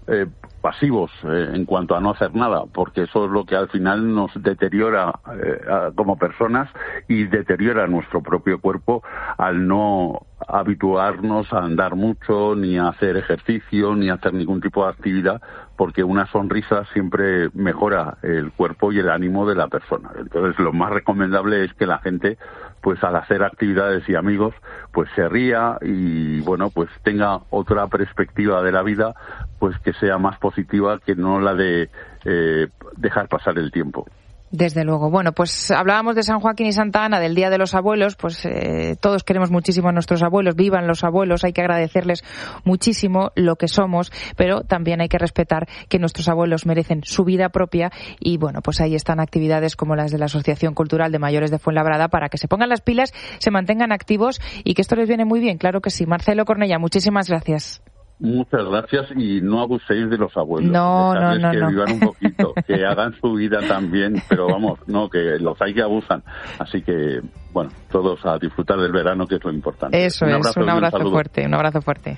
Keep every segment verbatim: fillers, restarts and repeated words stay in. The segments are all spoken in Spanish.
eh, pasivos eh, en cuanto a no hacer nada, porque eso es lo que al final nos deteriora eh, a, como personas y deteriora nuestro propio cuerpo al no habituarnos a andar mucho, ni a hacer ejercicio, ni a hacer ningún tipo de actividad, porque una sonrisa siempre mejora el cuerpo y el ánimo de la persona. Entonces, lo más recomendable es que la gente, pues al hacer actividades y amigos, pues se ría y, bueno, pues tenga otra perspectiva de la vida, pues que sea más positiva que no la de eh, dejar pasar el tiempo. Desde luego. Bueno, pues hablábamos de San Joaquín y Santa Ana, del Día de los Abuelos, pues eh, todos queremos muchísimo a nuestros abuelos, vivan los abuelos, hay que agradecerles muchísimo lo que somos, pero también hay que respetar que nuestros abuelos merecen su vida propia y bueno, pues ahí están actividades como las de la Asociación Cultural de Mayores de Fuenlabrada para que se pongan las pilas, se mantengan activos y que esto les viene muy bien, claro que sí. Marcelo Cornellá, muchísimas gracias. Muchas gracias y no abuséis de los abuelos. No, no, no, que no. vivan un poquito, que hagan su vida también, pero vamos, no, que los hay que abusan. Así que, bueno, todos a disfrutar del verano, que es lo importante. Eso un es, un abrazo un fuerte, un abrazo fuerte.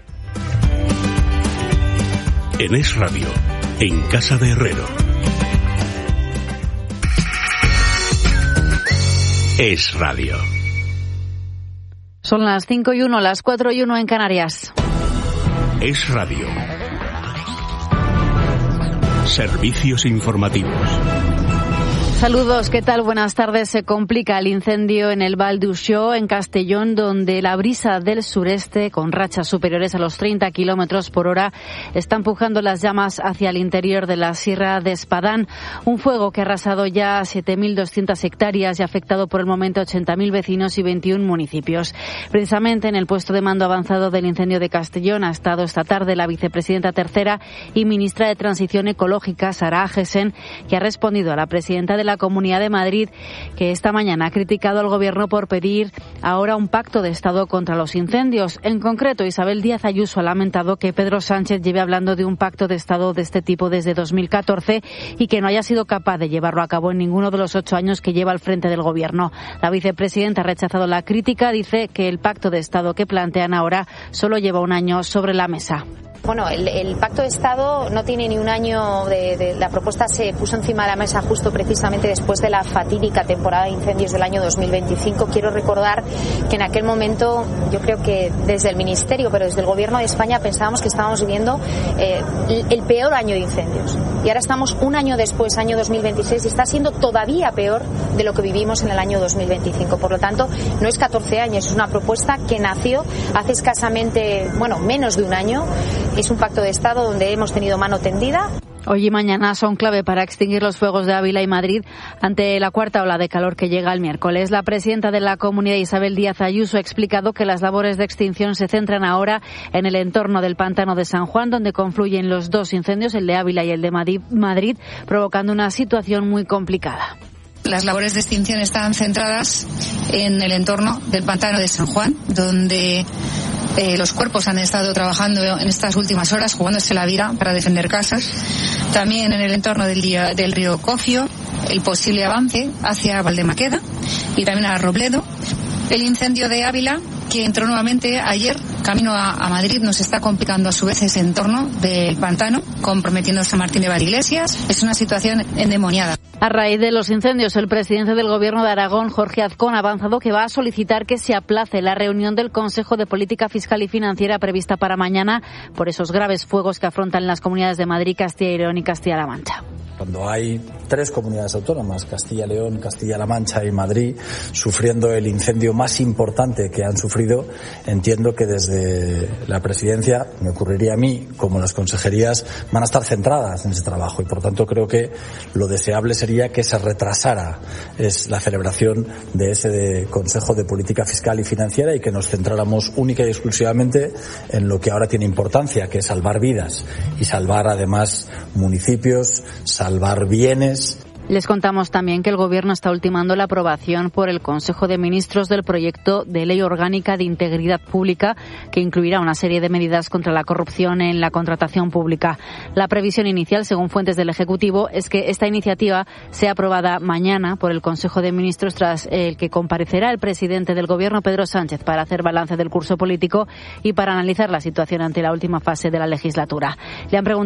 En Es Radio, en Casa de Herrero. Es Radio. Son las cinco y uno, las cuatro y uno en Canarias. Es Radio. Servicios informativos. Saludos, ¿qué tal? Buenas tardes. Se complica el incendio en el Val d'Uixó, en Castellón, donde la brisa del sureste, con rachas superiores a los treinta kilómetros por hora, está empujando las llamas hacia el interior de la Sierra de Espadán. Un fuego que ha arrasado ya siete mil doscientas hectáreas y ha afectado por el momento a ochenta mil vecinos y veintiún municipios. Precisamente en el puesto de mando avanzado del incendio de Castellón ha estado esta tarde la vicepresidenta tercera y ministra de Transición Ecológica, Sara Agesen, que ha respondido a la presidenta de la Comunidad de Madrid, que esta mañana ha criticado al Gobierno por pedir ahora un pacto de Estado contra los incendios. En concreto, Isabel Díaz Ayuso ha lamentado que Pedro Sánchez lleve hablando de un pacto de Estado de este tipo desde dos mil catorce y que no haya sido capaz de llevarlo a cabo en ninguno de los ocho años que lleva al frente del Gobierno. La vicepresidenta ha rechazado la crítica, dice que el pacto de Estado que plantean ahora solo lleva un año sobre la mesa. Bueno, el, el Pacto de Estado no tiene ni un año, de, de, la propuesta se puso encima de la mesa justo precisamente después de la fatídica temporada de incendios del año dos mil veinticinco. Quiero recordar que en aquel momento yo creo que desde el Ministerio, pero desde el Gobierno de España pensábamos que estábamos viviendo eh, el, el peor año de incendios. Y ahora estamos un año después, año dos mil veintiséis, y está siendo todavía peor de lo que vivimos en el año dos mil veinticinco. Por lo tanto, no es catorce años, es una propuesta que nació hace escasamente, bueno, menos de un año. Es un pacto de Estado donde hemos tenido mano tendida. Hoy y mañana son clave para extinguir los fuegos de Ávila y Madrid ante la cuarta ola de calor que llega el miércoles. La presidenta de la Comunidad, Isabel Díaz Ayuso, ha explicado que las labores de extinción se centran ahora en el entorno del pantano de San Juan, donde confluyen los dos incendios, el de Ávila y el de Madrid, provocando una situación muy complicada. Las labores de extinción están centradas en el entorno del pantano de San Juan, donde eh, los cuerpos han estado trabajando en estas últimas horas, jugándose la vida para defender casas. También en el entorno del, día, del río Cofio, el posible avance hacia Valdemaqueda y también a Robledo. El incendio de Ávila, que entró nuevamente ayer, camino a, a Madrid, nos está complicando a su vez ese entorno del pantano, comprometiendo a San Martín de Valdeiglesias. Es una situación endemoniada. A raíz de los incendios, el presidente del Gobierno de Aragón, Jorge Azcón, ha avanzado que va a solicitar que se aplace la reunión del Consejo de Política Fiscal y Financiera prevista para mañana por esos graves fuegos que afrontan las comunidades de Madrid, Castilla y León y Castilla-La Mancha. Cuando hay tres comunidades autónomas, Castilla, León, Castilla-La Mancha y Madrid, sufriendo el incendio más importante que han sufrido, entiendo que desde la presidencia, me ocurriría a mí, como las consejerías, van a estar centradas en ese trabajo y por tanto creo que lo deseable sería que se retrasara es la celebración de ese de Consejo de Política Fiscal y Financiera y que nos centráramos única y exclusivamente en lo que ahora tiene importancia, que es salvar vidas y salvar además municipios, salvar bienes. Les contamos también que el Gobierno está ultimando la aprobación por el Consejo de Ministros del proyecto de Ley Orgánica de Integridad Pública que incluirá una serie de medidas contra la corrupción en la contratación pública. La previsión inicial, según fuentes del Ejecutivo, es que esta iniciativa sea aprobada mañana por el Consejo de Ministros tras el que comparecerá el presidente del Gobierno, Pedro Sánchez, para hacer balance del curso político y para analizar la situación ante la última fase de la legislatura. Le han preguntado